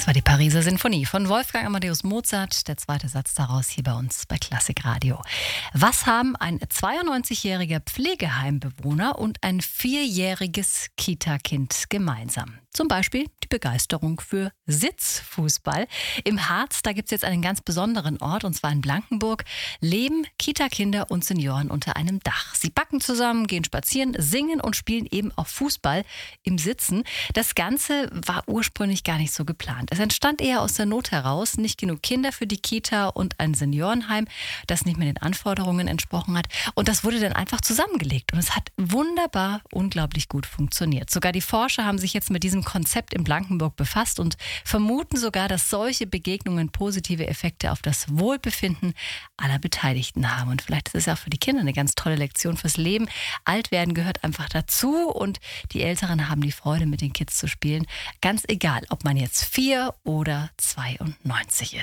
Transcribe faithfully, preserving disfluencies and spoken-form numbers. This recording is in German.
war die Pariser Sinfonie von Wolfgang Amadeus Mozart, der zweite Satz daraus hier bei uns bei Klassik Radio. Was haben ein zweiundneunzigjähriger Pflegeheimbewohner und ein vierjähriges Kita-Kind gemeinsam? Zum Beispiel die Begeisterung für Sitzfußball. Im Harz, da gibt es jetzt einen ganz besonderen Ort, und zwar in Blankenburg, leben Kita-Kinder und Senioren unter einem Dach. Sie backen zusammen, gehen spazieren, singen und spielen eben auch Fußball im Sitzen. Das Ganze war ursprünglich gar nicht so geplant. Es entstand eher aus der Not heraus, nicht genug Kinder für die Kita und ein Seniorenheim, das nicht mehr den Anforderungen entsprochen hat. Und das wurde dann einfach zusammengelegt. Und es hat wunderbar, unglaublich gut funktioniert. Sogar die Forscher haben sich jetzt mit diesem Konzept in Blankenburg befasst und vermuten sogar, dass solche Begegnungen positive Effekte auf das Wohlbefinden aller Beteiligten haben. Und vielleicht ist es ja auch für die Kinder eine ganz tolle Lektion fürs Leben. Alt werden gehört einfach dazu und die Älteren haben die Freude, mit den Kids zu spielen. Ganz egal, ob man jetzt vier oder zweiundneunzig ist.